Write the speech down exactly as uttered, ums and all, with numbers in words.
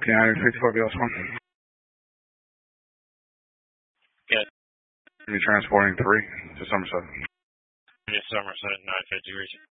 P nine fifty-four B L S one. Good. Be transporting three to Somerset. Somerset, nine fifty, reach.